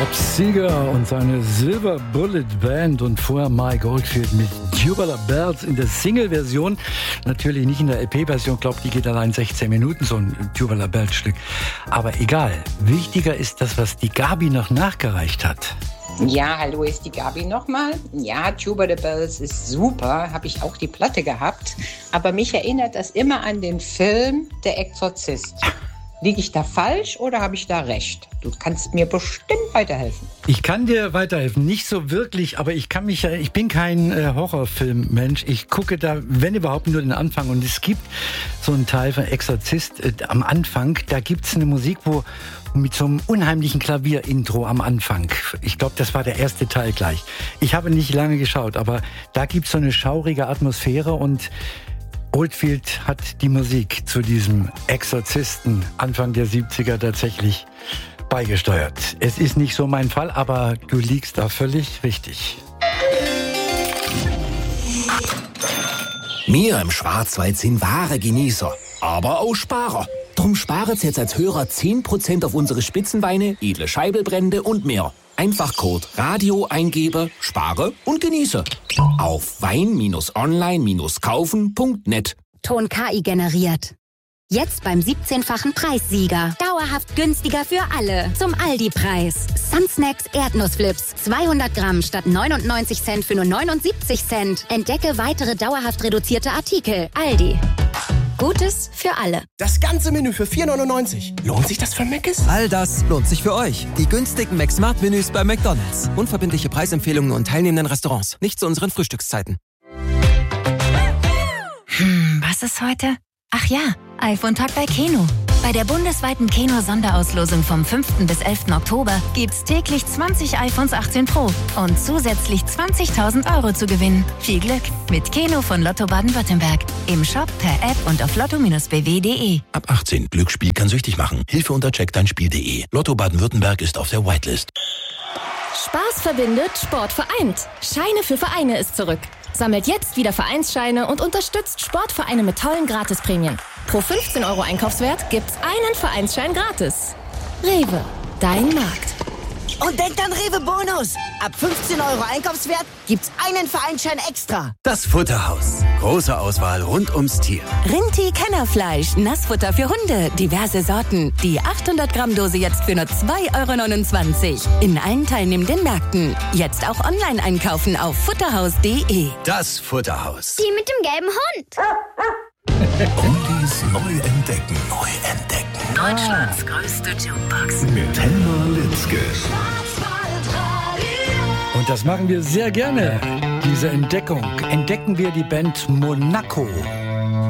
Bob Seger und seine Silver Bullet Band und vorher Mike Oldfield mit Tubular Bells in der Single-Version. Natürlich nicht in der LP-Version, ich glaube, die geht allein 16 Minuten, so ein Tubular Bells-Stück. Aber egal, wichtiger ist das, was die Gabi noch nachgereicht hat. Ja, hallo, ist die Gabi nochmal? Ja, Tubular Bells ist super, habe ich auch die Platte gehabt. Aber mich erinnert das immer an den Film Der Exorzist. Liege ich da falsch oder habe ich da recht? Du kannst mir bestimmt weiterhelfen. Ich kann dir weiterhelfen, nicht so wirklich, aber ich bin kein Horrorfilmmensch. Ich gucke da, wenn überhaupt, nur den Anfang. Und es gibt so einen Teil von Exorzist am Anfang, da gibt es eine Musik, wo mit so einem unheimlichen Klavierintro am Anfang. Ich glaube, das war der erste Teil gleich. Ich habe nicht lange geschaut, aber da gibt es so eine schaurige Atmosphäre und Oldfield hat die Musik zu diesem Exorzisten Anfang der 70er tatsächlich beigesteuert. Es ist nicht so mein Fall, aber du liegst da völlig richtig. Wir im Schwarzwald sind wahre Genießer, aber auch Sparer. Drum sparet's jetzt als Hörer 10% auf unsere Spitzenweine, edle Scheibelbrände und mehr. Einfach Code Radio eingebe, spare und genieße. Auf wein-online-kaufen.net. Ton KI generiert. Jetzt beim 17-fachen Preissieger. Dauerhaft günstiger für alle. Zum Aldi-Preis. Sunsnacks Erdnussflips. 200 Gramm statt 99 Cent für nur 79 Cent. Entdecke weitere dauerhaft reduzierte Artikel. Aldi. Gutes für alle. Das ganze Menü für 4,99. Lohnt sich das für Mc's? All das lohnt sich für euch. Die günstigen McSmart-Menüs bei McDonald's. Unverbindliche Preisempfehlungen und teilnehmenden Restaurants. Nicht zu unseren Frühstückszeiten. Was ist heute? Ach ja, iPhone-Tag bei Keno. Bei der bundesweiten Keno-Sonderauslosung vom 5. bis 11. Oktober gibt's täglich 20 iPhones 18 Pro und zusätzlich 20.000 € zu gewinnen. Viel Glück mit Keno von Lotto Baden-Württemberg. Im Shop, per App und auf lotto-bw.de. Ab 18. Glücksspiel kann süchtig machen. Hilfe unter checkdeinspiel.de. Lotto Baden-Württemberg ist auf der Whitelist. Spaß verbindet, Sport vereint. Scheine für Vereine ist zurück. Sammelt jetzt wieder Vereinsscheine und unterstützt Sportvereine mit tollen Gratisprämien. Pro 15 € Einkaufswert gibt's einen Vereinsschein gratis. Rewe, dein Markt. Und denkt an Rewe Bonus. Ab 15 € Einkaufswert gibt's einen Vereinsschein extra. Das Futterhaus. Große Auswahl rund ums Tier. Rinti Kennerfleisch, Nassfutter für Hunde, diverse Sorten. Die 800 Gramm Dose jetzt für nur 2,29 € in allen teilnehmenden Märkten. Jetzt auch online einkaufen auf futterhaus.de. Das Futterhaus. Die mit dem gelben Hund. Oldies neu entdecken. Deutschlands größte Jukebox. Mit Helma Litzke. Und das machen wir sehr gerne, diese Entdeckung. Entdecken wir die Band Monaco.